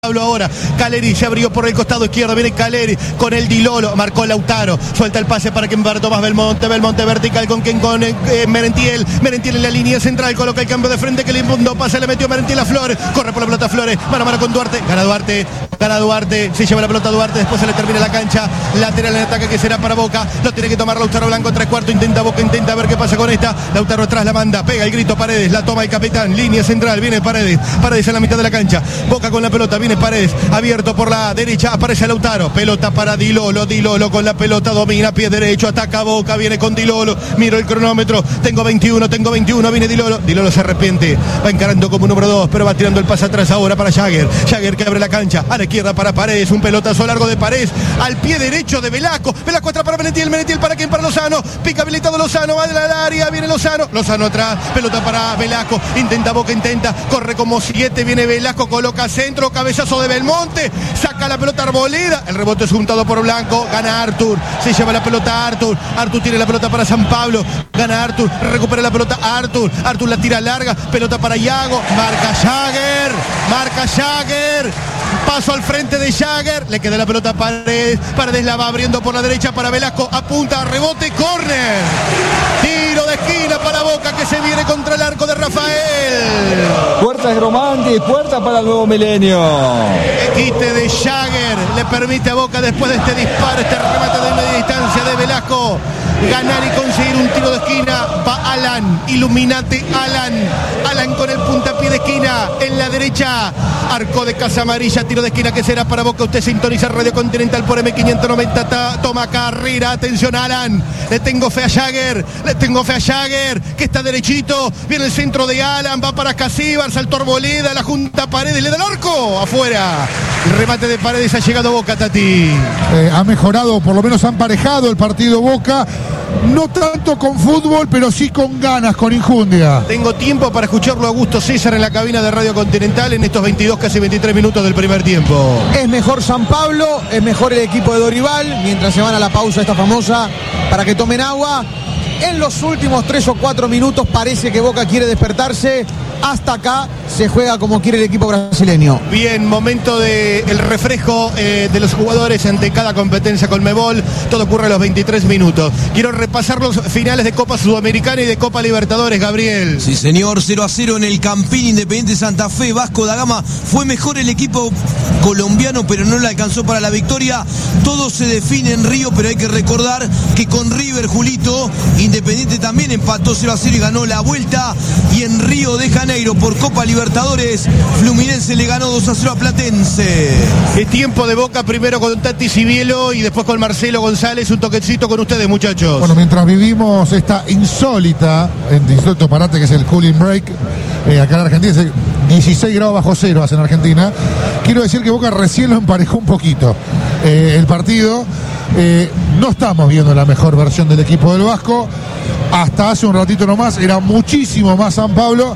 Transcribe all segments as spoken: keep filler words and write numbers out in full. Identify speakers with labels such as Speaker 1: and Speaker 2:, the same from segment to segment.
Speaker 1: Pablo ahora, Caleri se abrió por el costado izquierdo, viene Caleri con el Dilolo, marcó Lautaro, suelta el pase para quien para Tomás Belmonte, Belmonte vertical con quien con eh, Merentiel, Merentiel en la línea central, coloca el cambio de frente que le impundo, pase, le metió Merentiel a Flores, corre por la pelota Flores, mano a mano con Duarte, gana Duarte, gana Duarte, se lleva la pelota Duarte, después se le termina la cancha, lateral en ataque que será para Boca, lo tiene que tomar Lautaro Blanco, tres cuartos, intenta Boca, intenta ver qué pasa con esta, Lautaro atrás la manda, pega el grito Paredes, la toma el capitán, línea central, viene Paredes, Paredes en la mitad de la cancha, Boca con la pelota, viene Paredes, abierto por la derecha, aparece Lautaro, pelota para Dilolo, Dilolo con la pelota, domina, pie derecho, ataca Boca, viene con Dilolo, miro el cronómetro, tengo veintiuno, tengo veintiuno, viene Dilolo, Dilolo se arrepiente, va encarando como número dos, pero va tirando el pase atrás ahora para Jagger, Jagger que abre la cancha, a la izquierda para Paredes, un pelotazo largo de Paredes, al pie derecho de Velasco, Velasco atrás para Merentiel, Merentiel para quien, para Lozano, pica habilitado Lozano, va al área, viene Lozano, Lozano atrás, pelota para Velasco, intenta Boca, intenta, corre como siete, viene Velasco, coloca centro, cabezazo de Belmonte, saca la pelota Arboleda, el rebote es juntado por Blanco, gana Artur, se lleva la pelota Artur, Artur tiene la pelota para San Pablo, gana Artur, recupera la pelota Artur, Artur la tira larga, pelota para Iago, marca Jagger, marca Jagger, paso al frente de Jagger, le queda la pelota a Paredes, Paredes la va abriendo por la derecha para Velasco, apunta, rebote, córner, tiro de esquina para Boca que se viene contra el arco de Rafael.
Speaker 2: Puertas Gromandi, puerta para el nuevo milenio.
Speaker 1: Quite de Jagger le permite a Boca después de este disparo, este remate de media distancia de Velasco, ganar y conseguir un tiro de esquina. Va Alan, Iluminate Alan, Alan con el puntapié de esquina en la derecha, arco de Casa Amarilla, tiro de esquina que será para Boca. Usted sintoniza Radio Continental por M quinientos noventa, ta, toma carrera, atención Alan, le tengo fe a Jagger, le tengo fe a Jagger, que está derechito, viene el centro de Alan, va para Casíbar, saltó Arboleda, la junta Paredes, le da el arco, afuera. El remate de Paredes, ha llegado Boca, Tati.
Speaker 3: Eh, ha mejorado, por lo menos ha emparejado el partido Boca, no tanto con fútbol, pero sí con ganas, con injundia.
Speaker 1: Tengo tiempo para escucharlo a Augusto César en la cabina de Radio Continental en estos veintidós, casi veintitrés minutos del primer tiempo.
Speaker 4: Es mejor San Pablo, es mejor el equipo de Dorival, mientras se van a la pausa esta famosa para que tomen agua. En los últimos tres o cuatro minutos parece que Boca quiere despertarse. Hasta acá se juega como quiere el equipo brasileño.
Speaker 1: Bien, momento del de refresco eh, de los jugadores ante cada competencia Conmebol. Todo ocurre a los veintitrés minutos. Quiero repasar los finales de Copa Sudamericana y de Copa Libertadores, Gabriel.
Speaker 5: Sí, señor, cero a cero en el Campín Independiente Santa Fe. Vasco da Gama, fue mejor el equipo colombiano, pero no le alcanzó para la victoria. Todo se define en Río, pero hay que recordar que con River, Julito, Independiente también empató cero a cero y ganó la vuelta. Y en Río de Janeiro, por Copa Libertadores, Fluminense le ganó dos a cero a Platense.
Speaker 1: Es tiempo de Boca, primero con Tati Cibielo y después con Marcelo González. Un toquecito con ustedes, muchachos.
Speaker 3: Bueno, mientras vivimos esta insólita, en insólito parate que es el cooling break, eh, acá en Argentina, es dieciséis grados bajo cero hace en Argentina. Quiero decir que Boca recién lo emparejó un poquito. Eh, el partido, eh, no estamos viendo la mejor versión del equipo del Vasco. Hasta hace un ratito nomás era muchísimo más San Pablo.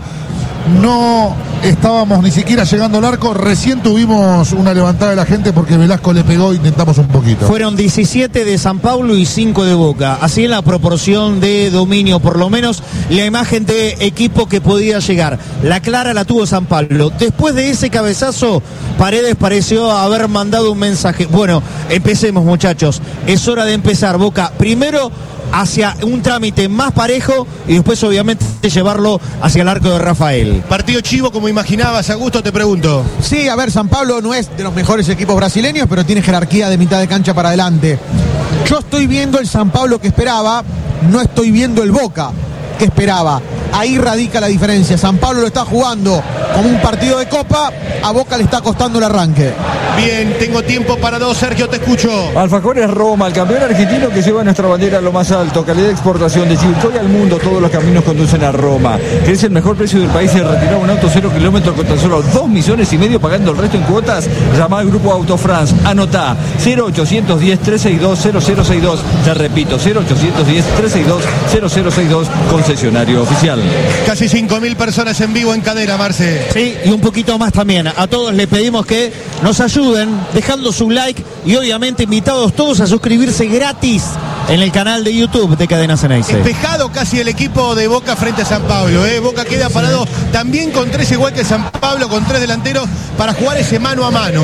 Speaker 3: No estábamos ni siquiera llegando al arco. Recién tuvimos una levantada de la gente porque Velasco le pegó e intentamos un poquito.
Speaker 6: Fueron diecisiete de San Pablo y cinco de Boca. Así en la proporción de dominio, por lo menos la imagen de equipo que podía llegar. La clara la tuvo San Pablo. Después de ese cabezazo, Paredes pareció haber mandado un mensaje. Bueno, empecemos, muchachos. Es hora de empezar, Boca. Primero hacia un trámite más parejo y después obviamente llevarlo hacia el arco de Rafael.
Speaker 1: Partido chivo como imaginabas, Augusto, te pregunto.
Speaker 4: Sí, a ver, San Pablo no es de los mejores equipos brasileños, pero tiene jerarquía de mitad de cancha para adelante. Yo estoy viendo el San Pablo que esperaba, no estoy viendo el Boca que esperaba. Ahí radica la diferencia. San Pablo lo está jugando como un partido de Copa, a Boca le está costando el arranque.
Speaker 1: Bien, tengo tiempo para dos, Sergio, te escucho.
Speaker 2: Alfajores Roma, el campeón argentino que lleva nuestra bandera a lo más alto, calidad de exportación de Chivilcoy al mundo, todos los caminos conducen a Roma. ¿Querés el mejor precio del país y retirar un auto cero kilómetros con tan solo dos millones y medio pagando el resto en cuotas? Llama al grupo Auto France, anotá cero ochocientos diez, trescientos sesenta y dos, cero cero sesenta y dos, te repito, cero ochocientos diez, trescientos sesenta y dos, cero cero sesenta y dos, concesionario oficial.
Speaker 1: Casi cinco mil personas en vivo en cadena, Marce.
Speaker 6: Sí, y un poquito más también. A todos les pedimos que nos ayuden dejando su like y obviamente invitados todos a suscribirse gratis en el canal de YouTube de Cadena Ceneice.
Speaker 1: Despejado casi el equipo de Boca frente a San Pablo. ¿eh? Boca queda parado también con tres igual que San Pablo, con tres delanteros para jugar ese mano a mano.